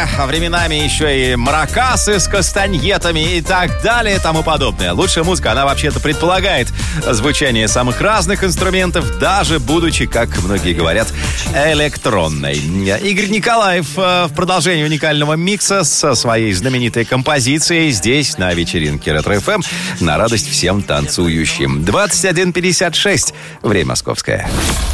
а временами еще и маракасы с кастаньетами и так далее и тому подобное. Лучшая музыка, она вообще-то предполагает звучание самых разных инструментов, даже будучи, как многие говорят, электронной. Игорь Николаев в продолжении уникального микса со своей знаменитой композицией здесь, на вечеринке Ретро-ФМ, на радость всем танцующим. 21:56. Время московское.